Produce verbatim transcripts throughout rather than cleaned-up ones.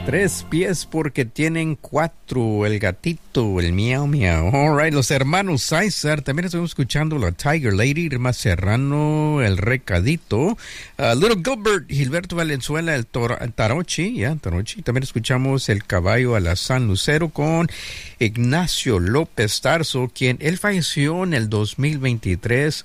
Tres pies porque tienen cuatro, el gatito, el miau miau. All right, los hermanos César, también estamos escuchando la Tiger Lady, Irma Serrano, el recadito, uh, Little Gilbert, Gilberto Valenzuela, el, tor- el Tarochi, ya, yeah, Tarochi. También escuchamos el caballo a la San Lucero con Ignacio López Tarso, quien él falleció en el dos mil veintitrés,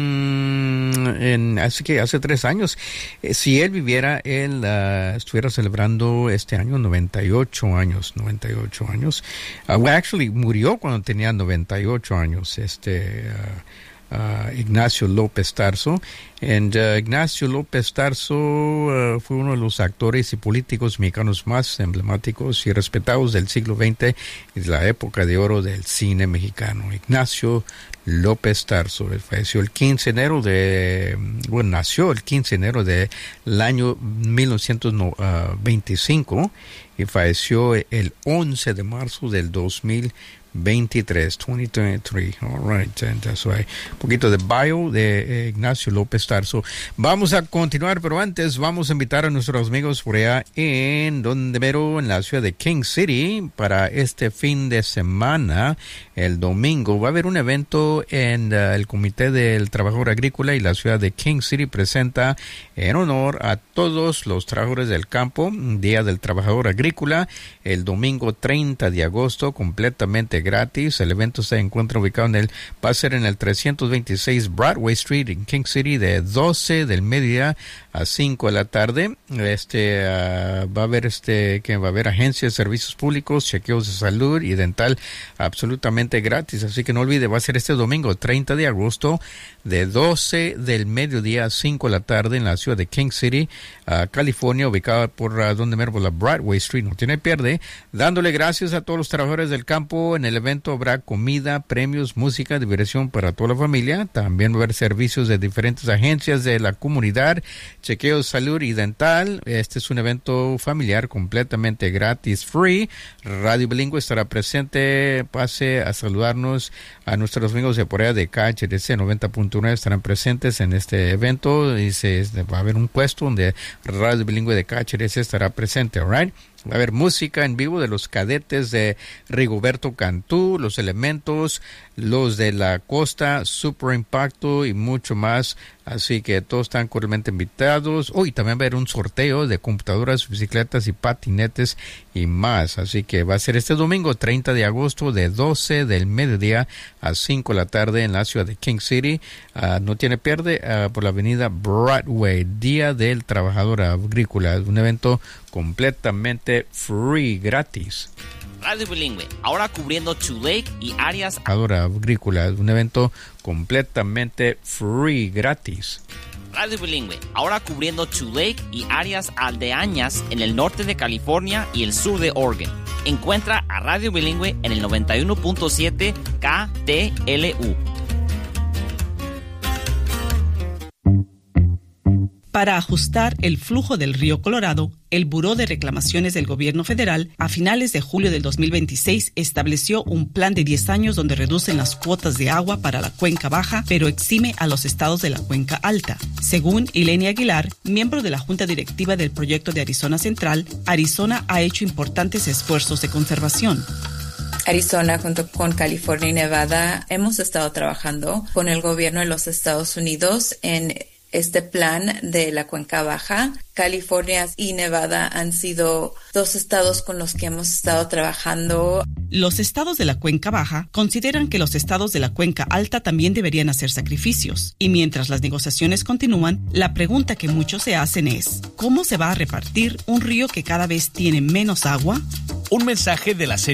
mmm, en, así que hace tres años. Eh, si él viviera, él uh, estuviera celebrando este año noventa y ocho años, noventa y ocho años. Uh, well, actually, murió cuando tenía noventa y ocho años, este uh, uh, Ignacio López Tarso. And, uh, Ignacio López Tarso uh, fue uno de los actores y políticos mexicanos más emblemáticos y respetados del siglo veinte y de la época de oro del cine mexicano. Ignacio López Tarso, él falleció el quince de enero de, bueno, nació el quince de enero del año mil novecientos veinticinco y falleció el once de marzo del dos mil veintitrés, dos mil veintitrés. All right, and that's why. Un poquito de bio de eh, Ignacio López Tarso. Vamos a continuar, pero antes vamos a invitar a nuestros amigos por allá en donde mero, en la ciudad de King City, para este fin de semana, el domingo. Va a haber un evento en uh, el Comité del Trabajador Agrícola y la ciudad de King City presenta en honor a todos los trabajadores del campo, Día del Trabajador Agrícola, el domingo treinta de agosto, completamente gratis. El evento se encuentra ubicado en el, va a ser en el trescientos veintiséis Broadway Street en King City de doce del mediodía a cinco de la tarde. Este, uh, va a haber este, que va a haber agencias de servicios públicos, chequeos de salud y dental absolutamente gratis. Así que no olvide, va a ser este domingo treinta de agosto de doce del mediodía a cinco de la tarde en la ciudad de King City, uh, California, ubicada por uh, donde mervo la Broadway Street. No tiene pierde. Dándole gracias a todos los trabajadores del campo. En el evento habrá comida, premios, música, diversión para toda la familia. También va a haber servicios de diferentes agencias de la comunidad, chequeo de salud y dental. Este es un evento familiar completamente gratis, free. Radio Bilingüe estará presente. Pase a saludarnos a nuestros amigos de por allá de K H D C noventa punto nueve. Estarán presentes en este evento. Y se, va a haber un puesto donde Radio Bilingüe de K H D C estará presente, all right? Va a haber música en vivo de los cadetes de Rigoberto Cantú, Los Elementos, los de la Costa, Super Impacto y mucho más. Así que todos están cordialmente invitados. Hoy oh, también va a haber un sorteo de computadoras, bicicletas y patinetes y más. Así que va a ser este domingo treinta de agosto de doce del mediodía a cinco de la tarde en la ciudad de King City. Uh, no tiene pierde, uh, por la avenida Broadway, Día del Trabajador Agrícola. Un evento completamente free, gratis. Radio Bilingüe, ahora cubriendo Tule y áreas agrícola, un evento completamente free, gratis. Radio Bilingüe, ahora cubriendo Tule y áreas aldeañas en el norte de California y el sur de Oregon. Encuentra a Radio Bilingüe en el noventa y uno punto siete K T L U. Para ajustar el flujo del río Colorado, el Buró de Reclamaciones del Gobierno Federal, a finales de julio del dos mil veintiséis, estableció un plan de diez años donde reducen las cuotas de agua para la Cuenca Baja, pero exime a los estados de la Cuenca Alta. Según Ilenia Aguilar, miembro de la Junta Directiva del Proyecto de Arizona Central, Arizona ha hecho importantes esfuerzos de conservación. Arizona, junto con California y Nevada, hemos estado trabajando con el gobierno de los Estados Unidos en este plan de la Cuenca Baja. California y Nevada han sido dos estados con los que hemos estado trabajando. Los estados de la Cuenca Baja consideran que los estados de la Cuenca Alta también deberían hacer sacrificios. Y mientras las negociaciones continúan, la pregunta que muchos se hacen es, ¿cómo se va a repartir un río que cada vez tiene menos agua? Un mensaje de la serie